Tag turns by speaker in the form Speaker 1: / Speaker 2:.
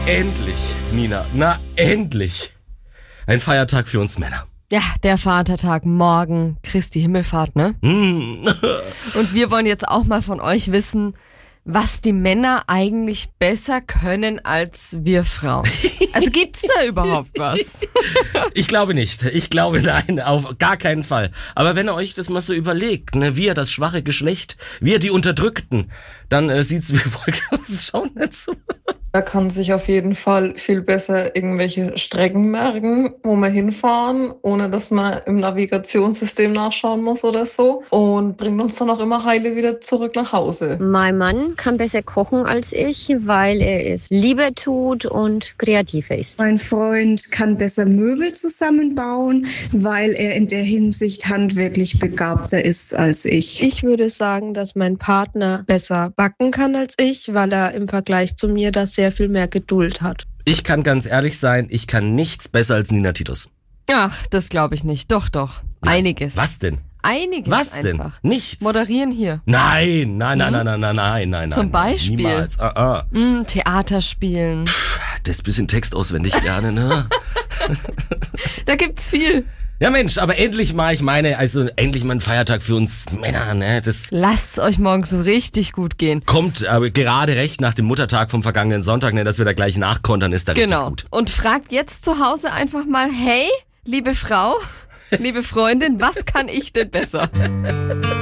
Speaker 1: Endlich, Nina, na endlich. Ein Feiertag für uns Männer.
Speaker 2: Ja, der Vatertag morgen, Christi Himmelfahrt, ne? Und wir wollen jetzt auch mal von euch wissen, was die Männer eigentlich besser können als wir Frauen. Also gibt's da überhaupt was?
Speaker 1: Ich glaube nicht. Ich glaube nein, auf gar keinen Fall. Aber wenn ihr euch das mal so überlegt, ne, wir das schwache Geschlecht, wir die Unterdrückten, dann sieht's wie folgt aus. Schauen dazu.
Speaker 3: Er kann sich auf jeden Fall viel besser irgendwelche Strecken merken, wo wir hinfahren, ohne dass man im Navigationssystem nachschauen muss oder so. Und bringt uns dann auch immer heile wieder zurück nach Hause.
Speaker 4: Mein Mann kann besser kochen als ich, weil er es lieber tut und kreativer ist.
Speaker 5: Mein Freund kann besser Möbel zusammenbauen, weil er in der Hinsicht handwerklich begabter ist als ich.
Speaker 6: Ich würde sagen, dass mein Partner besser backen kann als ich, weil er im Vergleich zu mir das sehr viel mehr Geduld hat.
Speaker 1: Ich kann ganz ehrlich sein, ich kann nichts besser als Nina Titus.
Speaker 2: Ach, das glaube ich nicht. Doch. Einiges.
Speaker 1: Was denn?
Speaker 2: Einiges
Speaker 1: Was
Speaker 2: einfach.
Speaker 1: denn? Nichts.
Speaker 2: Moderieren hier.
Speaker 1: Nein.
Speaker 2: Zum Beispiel?
Speaker 1: Niemals.
Speaker 2: Theater spielen.
Speaker 1: Das bisschen Text auswendig lernen, ne?
Speaker 2: Da gibt's viel.
Speaker 1: Ja Mensch, aber endlich mal, endlich mal ein Feiertag für uns Männer, ne? Das
Speaker 2: Lasst's euch morgen so richtig gut gehen.
Speaker 1: kommt aber gerade recht nach dem Muttertag vom vergangenen Sonntag, ne? Dass wir da gleich nachkontern, ist da richtig gut.
Speaker 2: Und fragt jetzt zu Hause einfach mal, hey, liebe Frau, liebe Freundin, was kann ich denn besser?